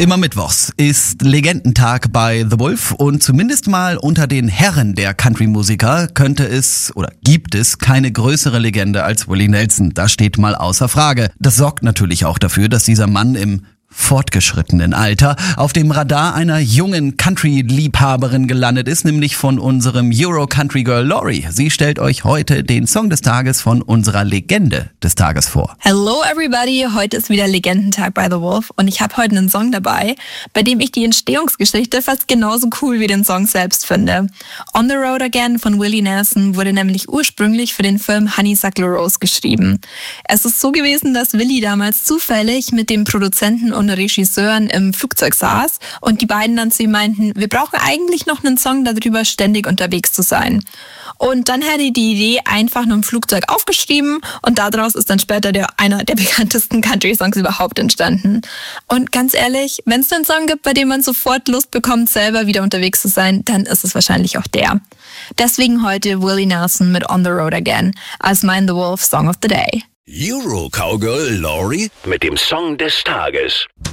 Immer mittwochs ist Legendentag bei The Wolf und zumindest mal unter den Herren der Country-Musiker gibt es keine größere Legende als Willie Nelson. Das steht mal außer Frage. Das sorgt natürlich auch dafür, dass dieser Mann im fortgeschrittenen Alter auf dem Radar einer jungen Country-Liebhaberin gelandet ist, nämlich von unserem Euro-Country-Girl Lori. Sie stellt euch heute den Song des Tages von unserer Legende des Tages vor. Hello everybody, heute ist wieder Legendentag bei The Wolf und ich habe heute einen Song dabei, bei dem ich die Entstehungsgeschichte fast genauso cool wie den Song selbst finde. On the Road Again von Willie Nelson wurde nämlich ursprünglich für den Film Honeysuckle Rose geschrieben. Es ist so gewesen, dass Willie damals zufällig mit dem Produzenten und Regisseuren im Flugzeug saß und die beiden dann zu ihm meinten, wir brauchen eigentlich noch einen Song darüber, ständig unterwegs zu sein. Und dann hat er die Idee einfach nur im Flugzeug aufgeschrieben und daraus ist dann später einer der bekanntesten Country-Songs überhaupt entstanden. Und ganz ehrlich, wenn es einen Song gibt, bei dem man sofort Lust bekommt, selber wieder unterwegs zu sein, dann ist es wahrscheinlich auch der. Deswegen heute Willie Nelson mit On the Road Again als mein The Wolf Song of the Day. Euro Cowgirl Lori mit dem Song des Tages.